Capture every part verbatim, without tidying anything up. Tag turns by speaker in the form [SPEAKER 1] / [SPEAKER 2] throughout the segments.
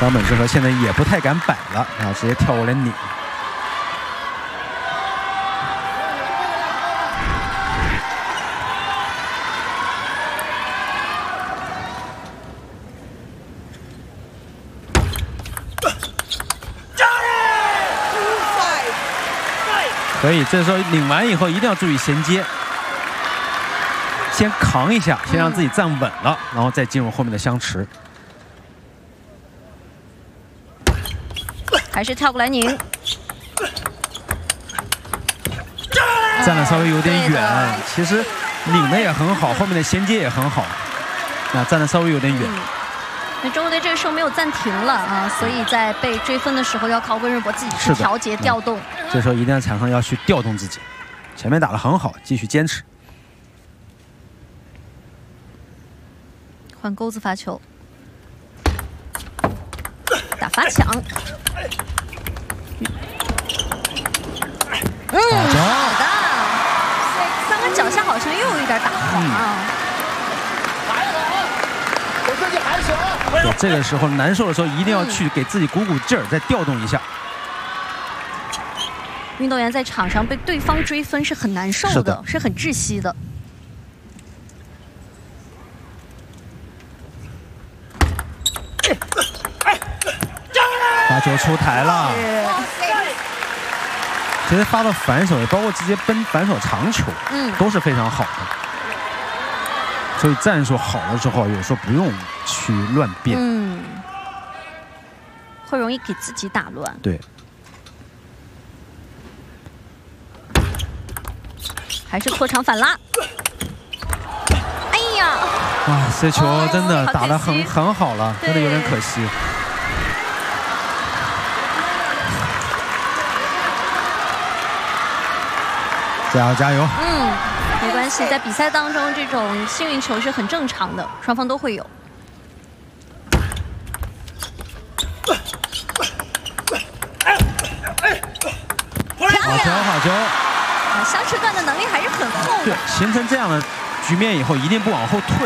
[SPEAKER 1] 张本智和现在也不太敢摆了啊，直接跳过来拧。 可以，这时候拧完以后一定要注意衔接，先扛一下，先让自己站稳了，嗯、然后再进入后面的相持。
[SPEAKER 2] 还是跳过来拧，
[SPEAKER 1] 站的稍微有点远，其实拧的也很好，后面的衔接也很好，那站的稍微有点远。嗯
[SPEAKER 2] 那中国队这个时候没有暂停了啊，所以在被追分的时候要靠温瑞博自己去调节调动。
[SPEAKER 1] 嗯、这时候一定要场上要去调动自己，前面打得很好，继续坚持。
[SPEAKER 2] 换钩子发球，打发抢。嗯，好的。刚刚脚下好像又有一点打滑啊。嗯
[SPEAKER 1] 对，这个时候难受的时候，一定要去给自己鼓鼓劲儿，再调动一下。
[SPEAKER 2] 运动员在场上被对方追分是很难受的， 是, 的是很窒息的。
[SPEAKER 1] 发球出台了，其实发到反手，也包括直接奔反手长球，嗯，都是非常好的。 所以战术好了之后，有时候不用去乱变，
[SPEAKER 2] 嗯，会容易给自己打乱。
[SPEAKER 1] 对，
[SPEAKER 2] 还是拖长反拉。哎呀！
[SPEAKER 1] 啊，这球真的打得很、哦、很好了，真的有点可惜。加油加油！
[SPEAKER 2] 嗯。 没关系，在比赛当中，这种幸运球是很正常的，双方都会有。
[SPEAKER 1] 好球，好球！
[SPEAKER 2] 啊，相持段的能力还是很厚的。
[SPEAKER 1] 对，形成这样的局面以后，一定不往后退。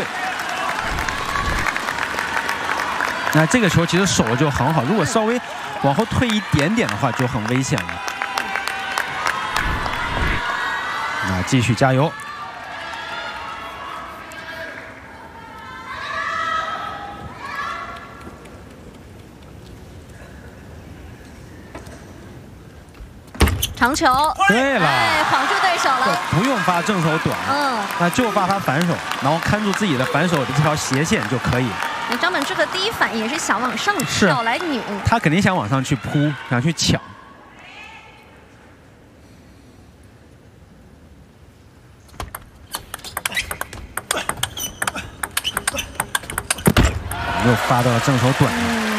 [SPEAKER 1] 那这个球其实守的就很好，如果稍微往后退一点点的话，就很危险了。那继续加油！
[SPEAKER 2] 长球，
[SPEAKER 1] 对了，
[SPEAKER 2] 哎，晃住对手了，
[SPEAKER 1] 不用发正手短，嗯，那就发他反手，然后看住自己的反手的这条斜线就可以。
[SPEAKER 2] 那张本智和第一反应也是想往上跳来拧，
[SPEAKER 1] 他肯定想往上去扑，想去抢。又发到了正手短。嗯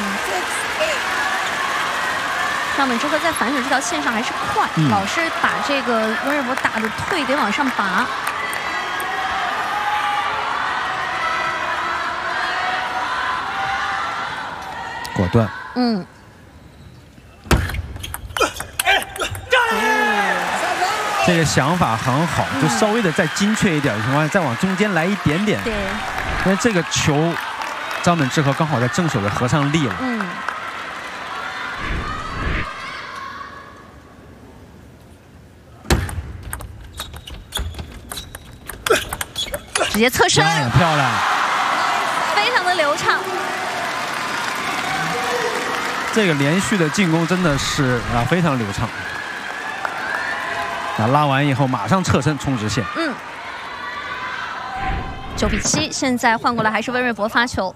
[SPEAKER 2] 张本智和在反手这条线上还是快，嗯、老是把这个温瑞博打的退得往上拔。
[SPEAKER 1] 果断。
[SPEAKER 2] 嗯。
[SPEAKER 1] 这个想法很好，就稍微的再精确一点的情况下，再往中间来一点点。
[SPEAKER 2] 对。
[SPEAKER 1] 因为这个球，张本智和刚好在正手的合上力了。嗯。
[SPEAKER 2] 直接侧身，
[SPEAKER 1] 漂亮，
[SPEAKER 2] 非常的流畅。
[SPEAKER 1] 这个连续的进攻真的是啊非常流畅。那拉完以后马上侧身冲直线。嗯。
[SPEAKER 2] 九比七，现在换过来还是温瑞博发球。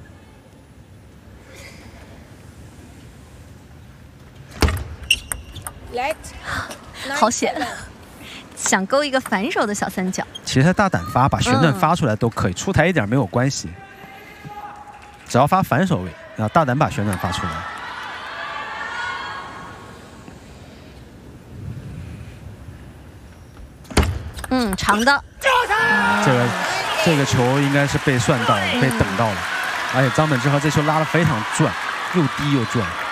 [SPEAKER 2] 好险。 想勾一个反手的小三角，
[SPEAKER 1] 其实大胆发，把旋转发出来都可以，嗯、出台一点没有关系，只要发反手位，然后大胆把旋转发出来。
[SPEAKER 2] 嗯，长的，
[SPEAKER 1] 这个这个球应该是被算到了，被等到了，而且张本智和这球拉得非常转，又低又转。